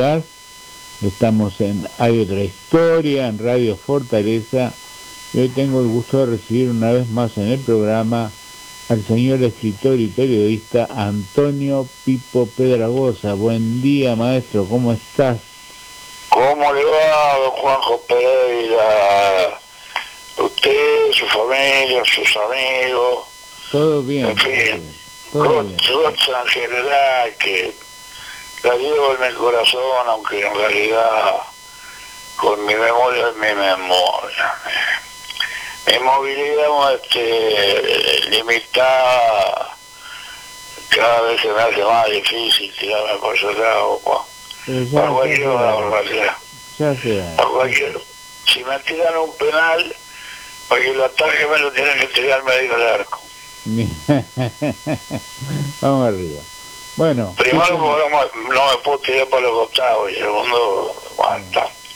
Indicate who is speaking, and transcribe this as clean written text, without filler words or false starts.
Speaker 1: Ciudad. Estamos en Hay Otra Historia, en Radio Fortaleza, y hoy tengo el gusto de recibir una vez más en el programa al señor escritor y periodista Antonio Pipo Pedragosa. Buen día, maestro, ¿cómo estás?
Speaker 2: ¿Cómo le va, don Juanjo Pereira? Usted, su familia, sus amigos.
Speaker 1: Todo bien.
Speaker 2: En fin,
Speaker 1: todo bien.
Speaker 2: cosas en general que la llevo en el corazón, aunque en realidad con mi memoria es mi memoria. Mi movilidad limitada cada vez se me hace más difícil tirarme por ese lado, para cualquier barbaridad. Para cualquier. Si me tiran un penal, para que lo ataque me lo tienen que tirar medio al arco.
Speaker 1: Vamos arriba. Bueno.
Speaker 2: Primero no me puedo tirar para los costados y segundo, aguanta.